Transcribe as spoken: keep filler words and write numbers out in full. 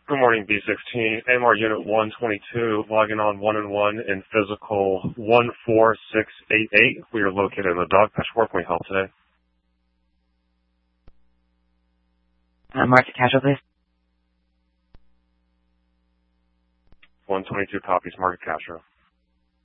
Good morning, B sixteen. A M R Unit one twenty-two, logging on one and one in physical one four six eight eight. We are located in the Dogpatch. Where can we help today? Uh, market casual, please. one twenty-two copies, Market Castro.